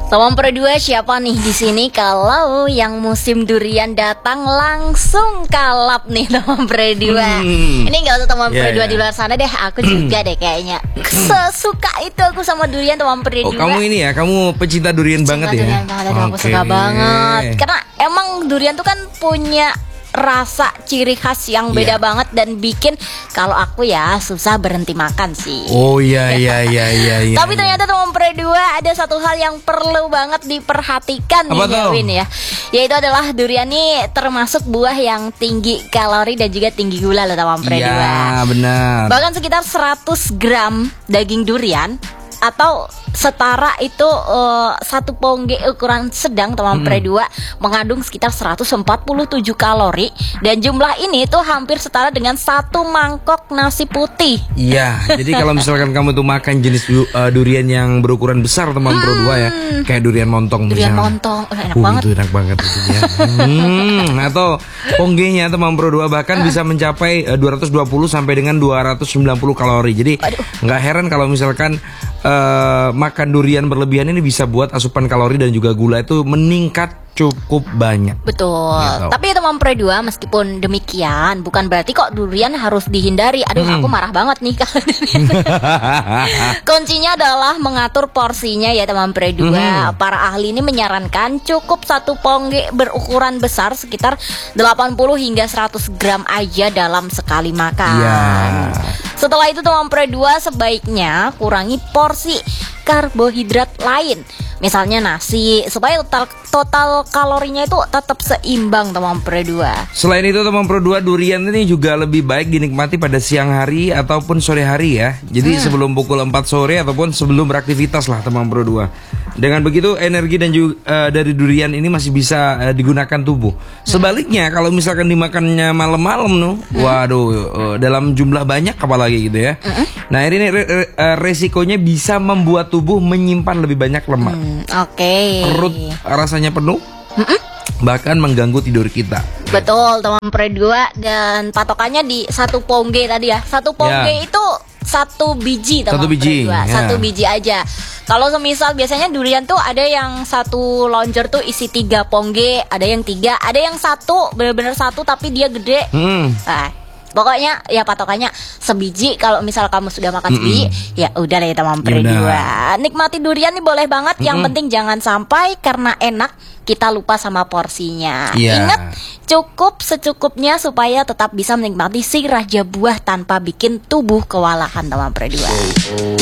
Teman Pro2, siapa nih di sini kalau yang musim durian datang langsung kalap nih teman Pro2. Ini nggak usah teman Pro2 di luar sana deh, aku juga deh kayaknya. Sesuka itu aku sama durian teman Pro2. Oh, kamu ini ya, kamu pecinta durian banget ya? Durian banget, aku suka banget. Karena emang durian tuh kan punya rasa ciri khas yang beda banget dan bikin kalau aku ya susah berhenti makan sih. Oh iya. Tapi ternyata teman Pro2 ada satu hal yang perlu banget diperhatikan nih ya Win ya. Yaitu adalah durian nih termasuk buah yang tinggi kalori dan juga tinggi gula loh teman Pro2. Iya benar. Bahkan sekitar 100 gram daging durian atau setara itu satu pongge ukuran sedang teman Pro2 mengandung sekitar 147 kalori dan jumlah ini tuh hampir setara dengan satu mangkok nasi putih. Iya, jadi kalau misalkan kamu tuh makan jenis durian yang berukuran besar teman Pro2 ya, kayak durian montong durian misalnya. Montong, enak banget. Itu enak banget itu ya. Atau ponggenya teman Pro2 bahkan bisa mencapai 220 sampai dengan 290 kalori. Jadi nggak heran kalau misalkan makan durian berlebihan ini bisa buat asupan kalori dan juga gula itu meningkat cukup banyak. Betul. Gitu. Tapi teman Pro2 meskipun demikian bukan berarti kok durian harus dihindari. Aduh aku marah banget nih kalau durian. Kuncinya adalah mengatur porsinya ya teman Pro2. Para ahli ini menyarankan cukup satu pongge berukuran besar sekitar 80 hingga 100 gram aja dalam sekali makan. Setelah itu teman Pro2 sebaiknya kurangi porsi karbohidrat lain. Misalnya nasi, supaya total kalorinya itu tetap seimbang teman Pro2. Selain itu teman Pro2, durian ini juga lebih baik dinikmati pada siang hari ataupun sore hari ya. Jadi sebelum pukul 4 sore ataupun sebelum beraktivitas lah teman Pro2. Dengan begitu energi dan juga dari durian ini masih bisa digunakan tubuh. Sebaliknya kalau misalkan dimakannya malam-malam waduh dalam jumlah banyak apalagi gitu ya. Nah ini resikonya bisa membuat tubuh menyimpan lebih banyak lemak. Perut rasanya penuh, bahkan mengganggu tidur kita. Betul teman Pro2, dan patokannya di satu pongge tadi ya. Satu pongge itu satu biji teman Pro2, satu biji aja. Kalau semisal biasanya durian tuh ada yang satu lonjor tuh isi 3 pongge, ada yang 3, ada yang satu benar-benar satu tapi dia gede. Pokoknya ya patokannya sebiji. Kalau misal kamu sudah makan sebiji, ya udah deh teman Pro2. Nikmati durian nih boleh banget. Yang penting jangan sampai karena enak kita lupa sama porsinya. Ingat, cukup secukupnya supaya tetap bisa menikmati si raja buah tanpa bikin tubuh kewalahan teman Pro2.